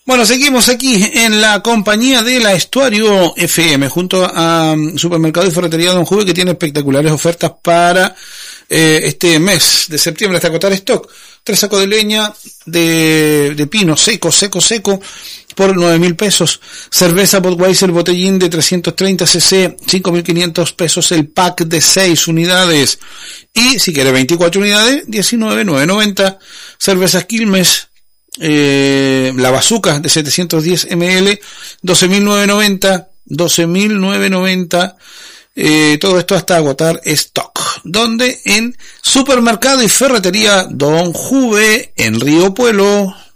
Bueno, seguimos aquí en la compañía de la Estuario FM junto a Supermercado y Ferretería Don Juve, que tiene espectaculares ofertas para este mes de septiembre hasta agotar stock. 3 sacos de leña de pino seco por 9.000 pesos. Cerveza Budweiser botellín de 330 cc, 5.500 pesos el pack de 6 unidades. Y si quiere 24 unidades, 19.990. Cervezas Quilmes, la Bazooka de 710 ml, 12.990. Todo esto hasta agotar stock. Donde en Supermercado y Ferretería Don Juve en Río Puelo.